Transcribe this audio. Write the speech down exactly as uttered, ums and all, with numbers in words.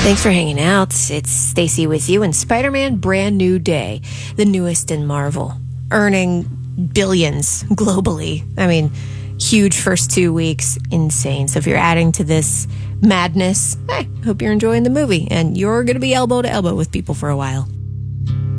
Thanks for hanging out. It's Stacy with you and Spider-Man Brand New Day, the newest in Marvel, earning billions globally. I mean, huge first two weeks, insane. So if you're adding to this madness, hey, hope you're enjoying the movie and you're going to be elbow to elbow with people for a while.